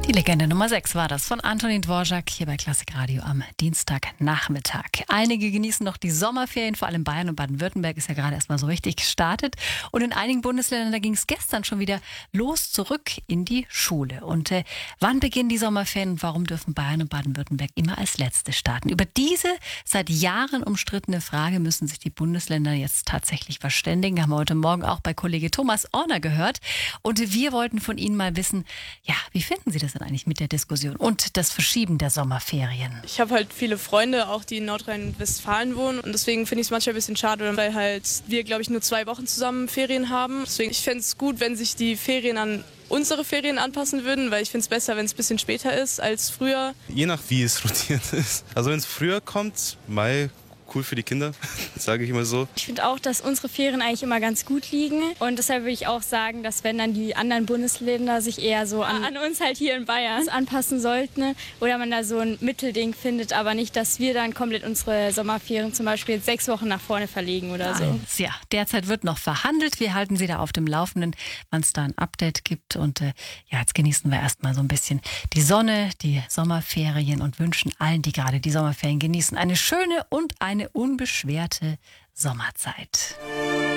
Die Legende Nummer 6 war das von Antonin Dvorak hier bei Klassik Radio am Dienstagnachmittag. Einige genießen noch die Sommerferien, vor allem Bayern und Baden-Württemberg ist ja gerade erstmal so richtig gestartet. Und in einigen Bundesländern, da ging es gestern schon wieder los zurück in die Schule. Und wann beginnen die Sommerferien und warum dürfen Bayern und Baden-Württemberg immer als Letzte starten? Über diese seit Jahren umstrittene Frage müssen sich die Bundesländer jetzt tatsächlich verständigen. Haben wir heute Morgen auch bei Kollege Thomas Orner gehört. Und wir wollten von Ihnen mal wissen, ja, wie finden Sie das denn eigentlich mit der Diskussion und das Verschieben der Sommerferien? Ich habe halt viele Freunde, auch die in Nordrhein-Westfalen wohnen, und deswegen finde ich es manchmal ein bisschen schade, weil halt wir, glaube ich, nur 2 Wochen zusammen Ferien haben. Deswegen, ich fände es gut, wenn sich die Ferien an unsere Ferien anpassen würden, weil ich finde es besser, wenn es ein bisschen später ist als früher. Je nach wie es rotiert ist. Also wenn es früher kommt, Mai, cool für die Kinder, sage ich immer so. Ich finde auch, dass unsere Ferien eigentlich immer ganz gut liegen, und deshalb würde ich auch sagen, dass wenn dann die anderen Bundesländer sich eher so an uns halt hier in Bayern anpassen sollten, oder man da so ein Mittelding findet, aber nicht, dass wir dann komplett unsere Sommerferien zum Beispiel jetzt 6 Wochen nach vorne verlegen oder so. Ja, derzeit wird noch verhandelt. Wir halten Sie da auf dem Laufenden, wann es da ein Update gibt. Und ja, jetzt genießen wir erstmal so ein bisschen die Sonne, die Sommerferien und wünschen allen, die gerade die Sommerferien genießen, eine schöne und eine unbeschwerte Sommerzeit.